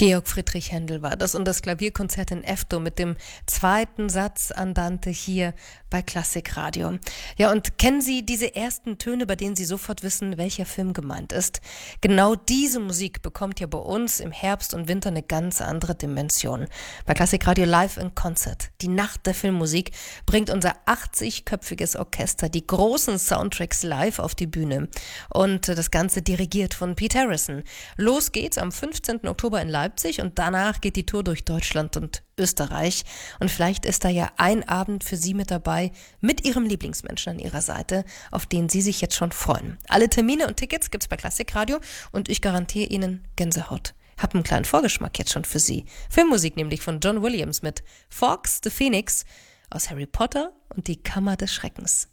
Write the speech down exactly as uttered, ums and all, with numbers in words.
Georg Friedrich Händel war das und das Klavierkonzert in F-Dur mit dem zweiten Satz Andante hier bei Klassikradio. Ja, und kennen Sie diese ersten Töne, bei denen Sie sofort wissen, welcher Film gemeint ist? Genau diese Musik bekommt ja bei uns im Herbst und Winter eine ganz andere Dimension. Bei Klassikradio Live in Concert. Die Nacht der Filmmusik bringt unser achtzigköpfiges Orchester die großen Soundtracks live auf die Bühne. Und das Ganze dirigiert von Pete Harrison. Los geht's am fünfzehnten Oktober in Leipzig und danach geht die Tour durch Deutschland und Österreich. Und vielleicht ist da ja ein Abend für Sie mit dabei, mit Ihrem Lieblingsmenschen an Ihrer Seite, auf den Sie sich jetzt schon freuen. Alle Termine und Tickets gibt's bei Klassikradio und ich garantiere Ihnen Gänsehaut. Hab einen kleinen Vorgeschmack jetzt schon für Sie. Filmmusik nämlich von John Williams mit Fawkes the Phoenix aus Harry Potter und die Kammer des Schreckens.